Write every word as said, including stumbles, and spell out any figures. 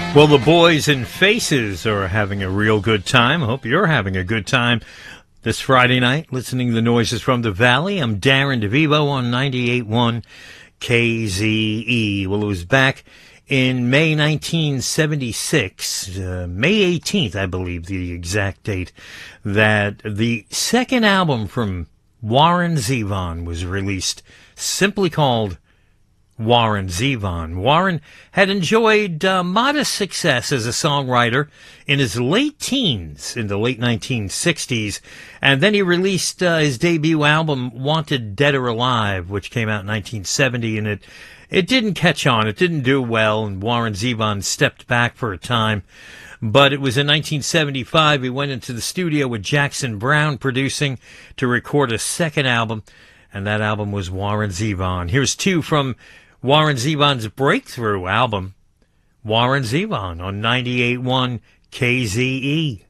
Well, the boys in Faces are having a real good time. I hope you're having a good time this Friday night, listening to the noises from the Valley. I'm Darren DeVivo on ninety-eight point one K Z E. Well, it was back in May nineteen seventy-six, uh, May eighteenth, I believe the exact date, that the second album from Warren Zevon was released, simply called Warren Zevon. Warren had enjoyed uh, modest success as a songwriter in his late teens, in the late nineteen sixties, and then he released uh, his debut album, Wanted Dead or Alive, which came out in nineteen seventy, and it it didn't catch on, it didn't do well, and Warren Zevon stepped back for a time. But it was in nineteen seventy-five he went into the studio with Jackson Browne producing to record a second album, and that album was Warren Zevon. Here's two from Warren Zevon's breakthrough album, Warren Zevon, on ninety-eight point one K Z E.